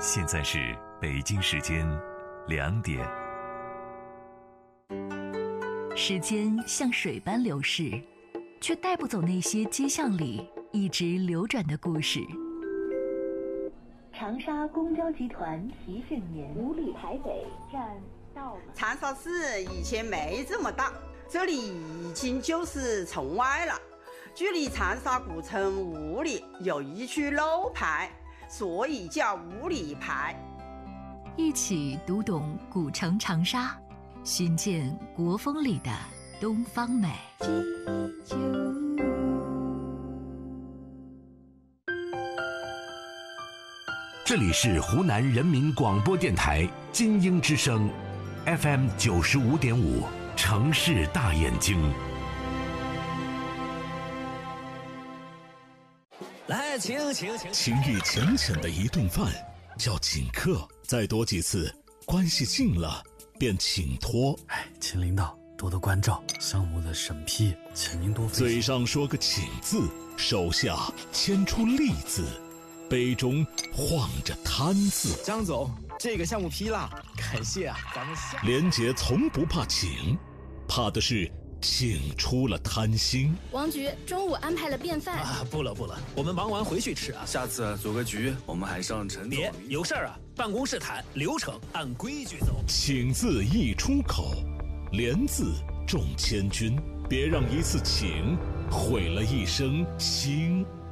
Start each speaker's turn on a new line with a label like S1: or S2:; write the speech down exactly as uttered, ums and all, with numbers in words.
S1: 现在是北京时间两点。
S2: 时间像水般流逝，却带不走那些街巷里一直流转的故事。长沙公交集团提醒您：五里台北站到了。
S3: 长沙市以前没这么大，这里已经就是城外了。距离长沙古城五里有一区楼牌，所以叫五里牌。
S2: 一起读懂古城长沙，寻见国风里的东方美。
S4: 这里是湖南人民广播电台金鹰之声 F M 九十五点五，城市大眼睛。
S5: 来，请请请，
S6: 情谊浅浅的一顿饭叫请客，再多几次，关系近了便请托。
S5: 哎，请领导多多关照，项目的审批，请您多费心。
S6: 嘴上说个请字，手下牵出利字，杯中晃着贪字。
S5: 张总，这个项目批了，感谢啊，咱们下。
S6: 连杰从不怕请，怕的是请出了贪心。
S7: 王局中午安排了便饭
S5: 啊，不了不了，我们忙完回去吃啊。
S8: 下次组个局，我们还上陈总。
S5: 别有事儿啊，办公室谈，流程按规矩走。
S6: 请字一出口，连字重千钧，别让一次请毁了一生心。